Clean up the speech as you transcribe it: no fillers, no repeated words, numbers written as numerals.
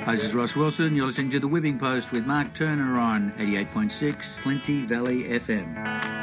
Hi, this is Ross Wilson. You're listening to The Whipping Post with Mark Turner on 88.6 Plenty Valley FM.